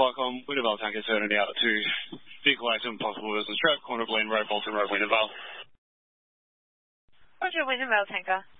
Vicom, Wintervale tanker turning out to vehicle 8 possible Wilson stroke, corner Glen Road, Bolton Road, Wintervale. Roger, Wintervale tanker.